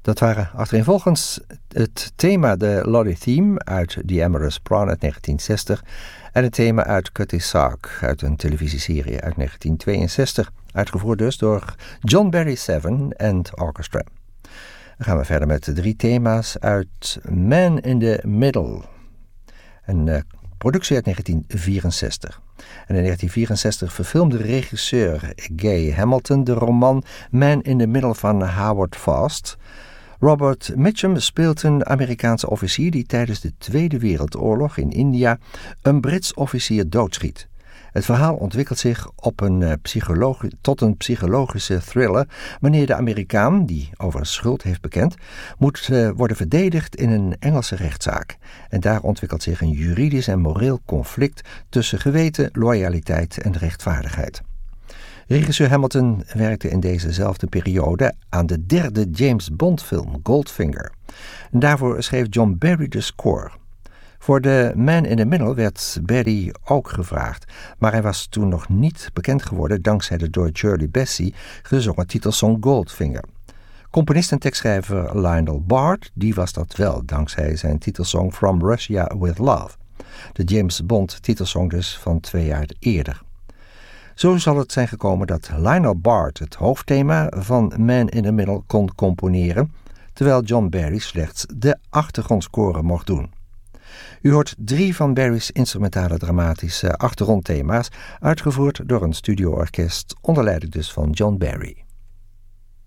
Dat waren achtereenvolgens het thema de Lorry Theme uit The Amorous Prawn uit 1960 en het thema uit Cutty Sark uit een televisieserie uit 1962, uitgevoerd dus door John Barry Seven and Orchestra. Dan gaan we verder met 3 thema's uit Man in the Middle, een productie uit 1964. En in 1964 verfilmde regisseur Gay Hamilton de roman Man in the Middle van Howard Fast. Robert Mitchum speelt een Amerikaanse officier die tijdens de Tweede Wereldoorlog in India een Brits officier doodschiet. Het verhaal ontwikkelt zich tot een psychologische thriller wanneer de Amerikaan, die over schuld heeft bekend, moet worden verdedigd in een Engelse rechtszaak. En daar ontwikkelt zich een juridisch en moreel conflict tussen geweten, loyaliteit en rechtvaardigheid. Regisseur Hamilton werkte in dezezelfde periode aan de 3e James Bond film Goldfinger. En daarvoor schreef John Barry de score. Voor de Man in the Middle werd Barry ook gevraagd, maar hij was toen nog niet bekend geworden dankzij de door Shirley Bassey gezongen titelsong Goldfinger. Componist en tekstschrijver Lionel Bart, die was dat wel dankzij zijn titelsong From Russia With Love. De James Bond titelsong dus van 2 jaar eerder. Zo zal het zijn gekomen dat Lionel Bart het hoofdthema van Man in the Middle kon componeren, terwijl John Barry slechts de achtergrondscore mocht doen. U hoort 3 van Barry's instrumentale dramatische achtergrondthema's, uitgevoerd door een studioorkest onder leiding dus van John Barry.